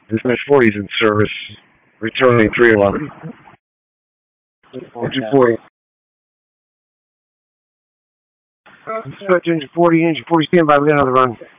Dispatch 40 is in service. Returning 311. 240. Dispatch engine 40, stand by. We got another run.